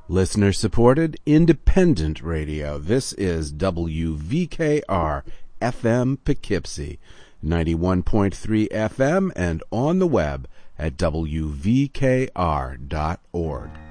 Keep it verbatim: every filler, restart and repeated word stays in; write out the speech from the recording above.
Listener-supported, independent radio. This is W V K R F M Poughkeepsie, ninety-one point three F M, and on the web at W V K R dot org.